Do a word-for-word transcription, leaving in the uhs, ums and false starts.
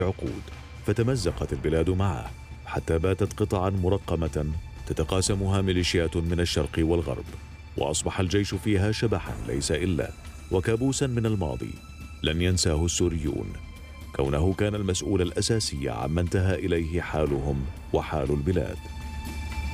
عقود، فتمزقت البلاد معه حتى باتت قطعا مرقمة تتقاسمها ميليشيات من الشرق والغرب، وأصبح الجيش فيها شبحا ليس إلا وكابوسا من الماضي لن ينساه السوريون، كونه كان المسؤول الأساسي عما انتهى إليه حالهم وحال البلاد.